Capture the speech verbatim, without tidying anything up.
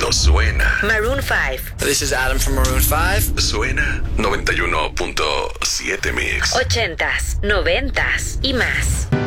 cuando suena. Maroon five. This is Adam from Maroon five. Suena noventa y uno punto siete Mix. Ochentas, noventas y más.